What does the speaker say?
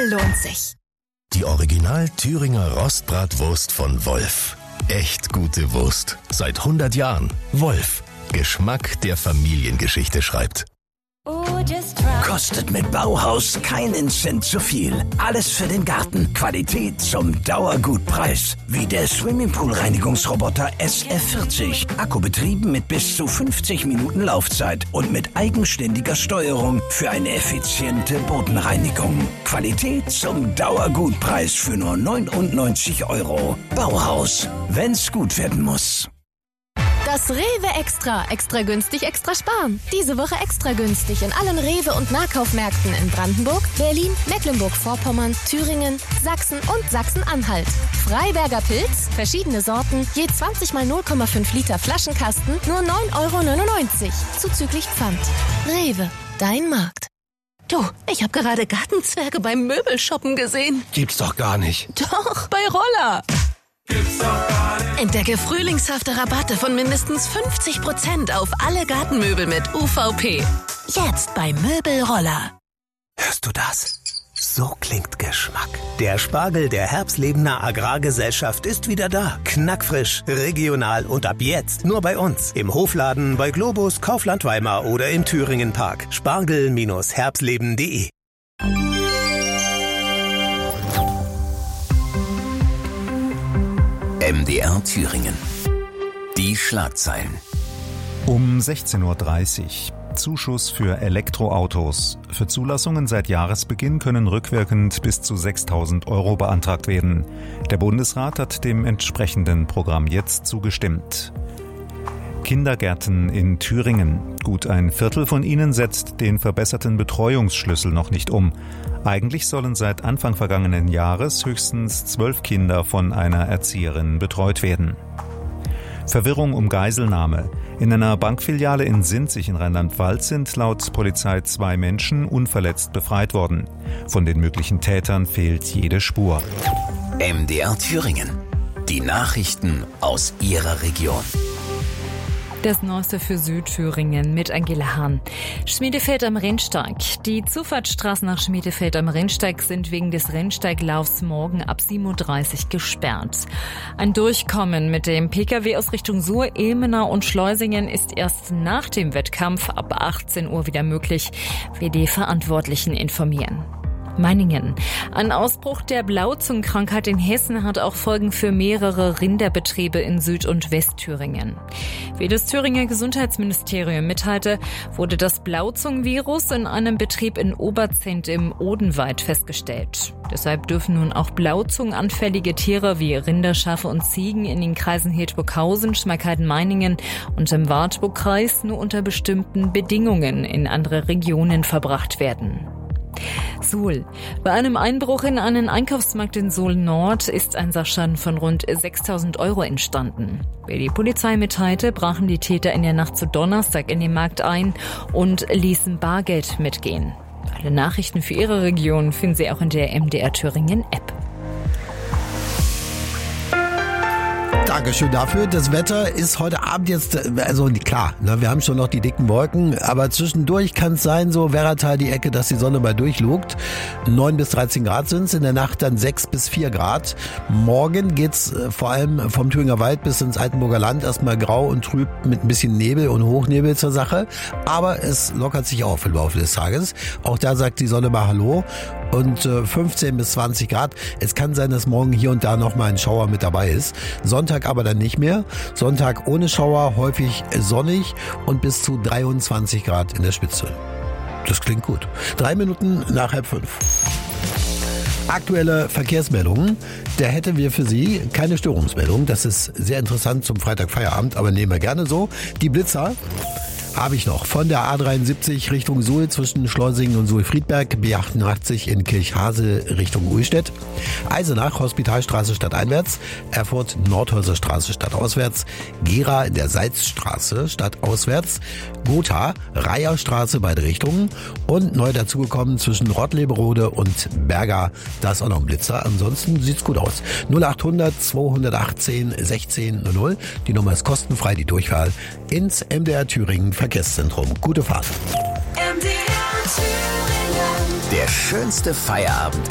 Möbel lohnt sich. Die Original Thüringer Rostbratwurst von Wolf. Echt gute Wurst. Seit 100 Jahren. Wolf. Geschmack, der Familiengeschichte schreibt. Kostet mit Bauhaus keinen Cent zu viel. Alles für den Garten. Qualität zum Dauergutpreis. Wie der Swimmingpool-Reinigungsroboter SF40. Akkubetrieben mit bis zu 50 Minuten Laufzeit und mit eigenständiger Steuerung für eine effiziente Bodenreinigung. Qualität zum Dauergutpreis für nur 99 €. Bauhaus. Wenn's gut werden muss. Das Rewe Extra. Extra günstig, extra sparen. Diese Woche extra günstig in allen Rewe- und Nahkaufmärkten in Brandenburg, Berlin, Mecklenburg-Vorpommern, Thüringen, Sachsen und Sachsen-Anhalt. Freiberger Pilz, verschiedene Sorten, je 20 mal 0,5 Liter Flaschenkasten, nur 9,99 € zuzüglich Pfand. Rewe, dein Markt. Du, ich habe gerade Gartenzwerge beim Möbelshoppen gesehen. Gibt's doch gar nicht. Doch, bei Roller. Entdecke frühlingshafte Rabatte von mindestens 50% auf alle Gartenmöbel mit UVP. Jetzt bei Möbelroller. Hörst du das? So klingt Geschmack. Der Spargel der Herbstlebener Agrargesellschaft ist wieder da. Knackfrisch, regional und ab jetzt nur bei uns. Im Hofladen, bei Globus, Kaufland Weimar oder im Thüringen Park. Spargel-herbstleben.de. MDR Thüringen. Die Schlagzeilen. Um 16:30 Uhr. Zuschuss für Elektroautos. Für Zulassungen seit Jahresbeginn können rückwirkend bis zu 6.000 € beantragt werden. Der Bundesrat hat dem entsprechenden Programm jetzt zugestimmt. Kindergärten in Thüringen. Gut ein Viertel von ihnen setzt den verbesserten Betreuungsschlüssel noch nicht um. Eigentlich sollen seit Anfang vergangenen Jahres höchstens 12 Kinder von einer Erzieherin betreut werden. Verwirrung um Geiselnahme. In einer Bankfiliale in Sinzig in Rheinland-Pfalz sind laut Polizei 2 Menschen unverletzt befreit worden. Von den möglichen Tätern fehlt jede Spur. MDR Thüringen. Die Nachrichten aus Ihrer Region. Das Neueste für Südthüringen mit Angela Hahn. Schmiedefeld am Rennsteig. Die Zufahrtsstraßen nach Schmiedefeld am Rennsteig sind wegen des Rennsteiglaufs morgen ab 7:30 Uhr gesperrt. Ein Durchkommen mit dem Pkw aus Richtung Suhr, Ilmenau und Schleusingen ist erst nach dem Wettkampf ab 18 Uhr wieder möglich, wie die Verantwortlichen informieren. Meiningen. Ein Ausbruch der Blauzungenkrankheit in Hessen hat auch Folgen für mehrere Rinderbetriebe in Süd- und Westthüringen. Wie das Thüringer Gesundheitsministerium mitteilte, wurde das Blauzungenvirus in einem Betrieb in Oberzent im Odenwald festgestellt. Deshalb dürfen nun auch blauzungenanfällige Tiere wie Rinder, Schafe und Ziegen in den Kreisen Hildburghausen, Schmalkalden-Meiningen und im Wartburgkreis nur unter bestimmten Bedingungen in andere Regionen verbracht werden. Suhl. Bei einem Einbruch in einen Einkaufsmarkt in Suhl Nord ist ein Sachschaden von rund 6.000 € entstanden. Wie die Polizei mitteilte, brachen die Täter in der Nacht zu Donnerstag in den Markt ein und ließen Bargeld mitgehen. Alle Nachrichten für Ihre Region finden Sie auch in der MDR Thüringen App. Dankeschön dafür. Das Wetter ist heute Abend jetzt, also klar, wir haben schon noch die dicken Wolken, aber zwischendurch kann es sein, so Werratal die Ecke, dass die Sonne mal durchlugt. 9 bis 13 Grad sind es, in der Nacht dann 6 bis 4 Grad. Morgen geht's vor allem vom Thüringer Wald bis ins Altenburger Land erstmal grau und trüb mit ein bisschen Nebel und Hochnebel zur Sache, aber es lockert sich auf im Laufe des Tages. Auch da sagt die Sonne mal Hallo und 15 bis 20 Grad. Es kann sein, dass morgen hier und da noch mal ein Schauer mit dabei ist. Sonntag aber dann nicht mehr. Sonntag ohne Schauer, häufig sonnig und bis zu 23 Grad in der Spitze. Das klingt gut. 3 Minuten nach 4:30. Aktuelle Verkehrsmeldungen. Da hätten wir für Sie keine Störungsmeldung. Das ist sehr interessant zum Freitagfeierabend, aber nehmen wir gerne so. Die Blitzer habe ich noch. Von der A73 Richtung Suhl zwischen Schleusingen und Suhl-Friedberg, B88 in Kirchhase Richtung Uhlstedt, Eisenach Hospitalstraße stadteinwärts, Erfurt Nordhäuser Straße stadtauswärts, Gera in der Salzstraße stadtauswärts, Gotha Reiherstraße beide Richtungen und neu dazugekommen zwischen Rottleberode und Berga, da ist auch noch ein Blitzer. Ansonsten sieht's gut aus. 0800 218 1600. Die Nummer ist kostenfrei, die Durchwahl ins MDR Thüringen Verkehrszentrum. Gute Fahrt. Der schönste Feierabend